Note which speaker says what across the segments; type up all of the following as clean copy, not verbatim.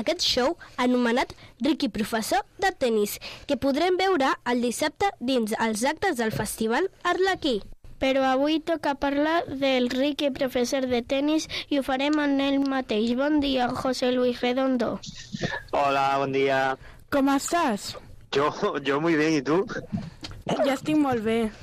Speaker 1: aquest show anomenat Ricky Professor de Tenis, que podrem veure el dissabte dins els actes del Festival Arlequí.
Speaker 2: Però avui toca parlar del Ricky Professor de Tenis i ho farem en ell mateix. Bon dia, José Luis Redondo.
Speaker 3: Hola, bon dia.
Speaker 4: Com estàs?
Speaker 3: Jo muy bien, ¿y tu?
Speaker 4: Jo estic molt bé.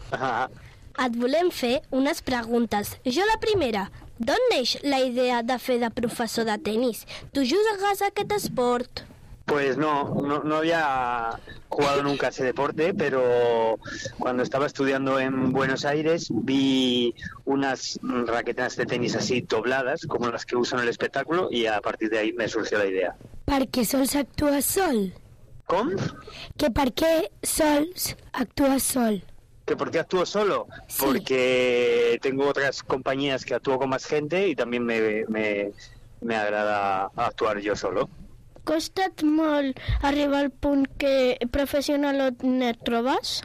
Speaker 1: Et volem fer unes preguntes. Jo la primera. D'on neix la idea de fer de professor de tenis? Tu jugues a aquest esport?
Speaker 3: Pues no había jugado nunca ese deporte, pero cuando estaba estudiando en Buenos Aires vi unas raquetas de tenis así dobladas, como las que usan en el espectáculo, y a partir de ahí me surgió la idea.
Speaker 5: Per què sols actues sol?
Speaker 3: ¿Cómo?
Speaker 5: Que per què sols actues sol?
Speaker 3: ¿Que por qué actúo solo?
Speaker 5: Sí.
Speaker 3: Porque tengo otras compañías que actúo con más gente y también me agrada actuar yo solo.
Speaker 2: Costa't molt arribar al punt que professional et trobes?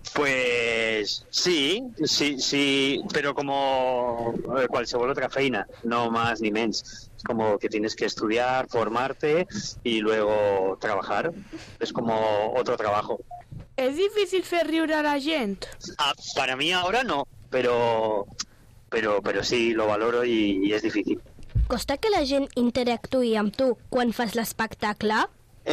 Speaker 3: Pues sí, pero como qualsevol otra feina, no más ni menos. Es como que tienes que estudiar, formarte y luego trabajar. Es como otro trabajo.
Speaker 4: És difícil fer riure a la gent?
Speaker 3: Para mí ahora no, pero sí, lo valoro y es difícil.
Speaker 1: Costa que la gent interactuï amb tu quan fas l'espectacle?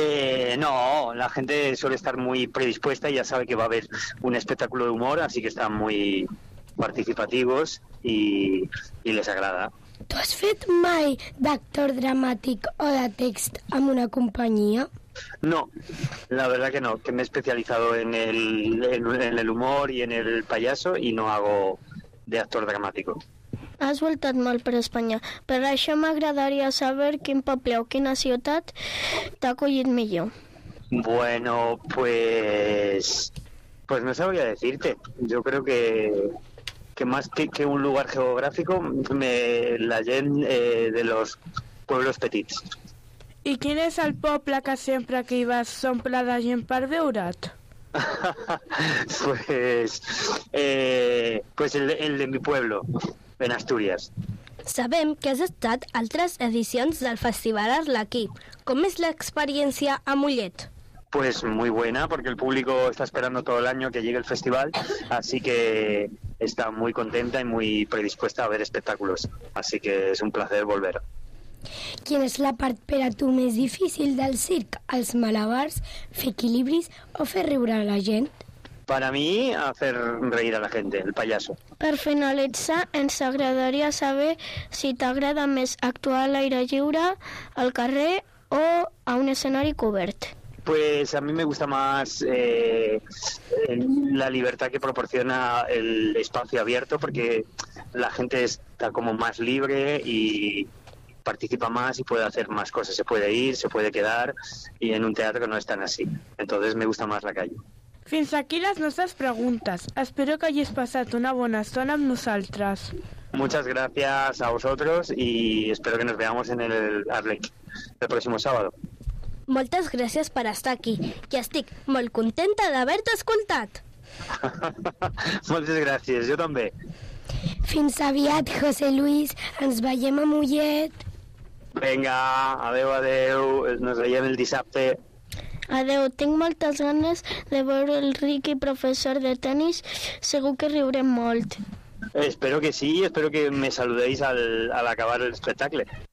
Speaker 3: No, la gente suele estar muy predispuesta y ya sabe que va a haber un espectáculo de humor, así que están muy participativos y les agrada.
Speaker 5: Tu has fet mai d'actor dramàtic o de text amb una companyia?
Speaker 3: No, la verdad que no, que me he especializado en el humor y en el payaso y no hago de actor dramático.
Speaker 2: Has voltat molt per Espanya. Per això m'agradaria saber quin poble o quina ciutat t'ha acollit millor.
Speaker 3: Bueno, pues no sabría decirte. Yo creo que más que un lugar geográfico, la gent de los pueblos petits.
Speaker 4: I quin és el poble que sempre que hi vas s'omple de gent per veure't?
Speaker 3: Pues el de mi pueblo, en Asturias.
Speaker 1: Sabem que has estat a altres edicions del Festival Arlequí. Com és l'experiència a Mollet?
Speaker 3: Pues muy buena, porque el público está esperando todo el año que llegue el festival, así que está muy contenta y muy predispuesta a ver espectáculos. Así que es un placer volver.
Speaker 5: Quina és la part per a tu més difícil del circ? Els malabars, fer equilibris o fer riure a la gent?
Speaker 3: Para mí, hacer reír a la gente, el payaso.
Speaker 2: Per finalitzar, ens agradaria saber si t'agrada més actuar a l'aire lliure, al carrer o a un escenari cobert.
Speaker 3: Pues a mí me gusta más la libertad que proporciona el espacio abierto, porque la gente está como más libre y participa más y puede hacer más cosas, se puede ir, se puede quedar, y en un teatro no es tan así. Entonces me gusta más la calle.
Speaker 4: Fins aquí les nostres preguntes. Espero que hagis passat una bona estona amb nosaltres.
Speaker 3: Muchas gracias a vosotros y espero que nos veamos en el Arlequí el próximo sábado.
Speaker 1: Moltes gràcies per estar aquí, i estic molt contenta d'haver-te escoltat.
Speaker 3: Moltes gràcies, jo també.
Speaker 5: Fins aviat, José Luis. Ens veiem a Mollet.
Speaker 3: Vinga, adeu, nos veiem el dissabte.
Speaker 2: Adeu, tinc moltes ganes de veure el Ricky Professor de tenis. Segur que riurem molt.
Speaker 3: Espero que sí, espero que me saludéis al acabar el espectáculo.